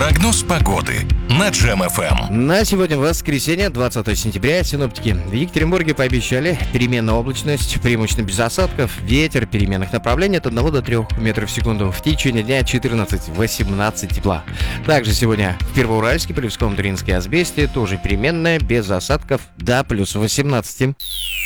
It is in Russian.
Прогноз погоды на Джем FM. На сегодня воскресенье, 20 сентября, синоптики в Екатеринбурге пообещали переменную облачность, преимущественно без осадков, ветер переменных направлений от 1 до 3 метров в секунду. В течение дня 14-18 тепла. Также сегодня в Первоуральске, Полевском, Туринске, Асбесте тоже переменная, без осадков, до плюс 18.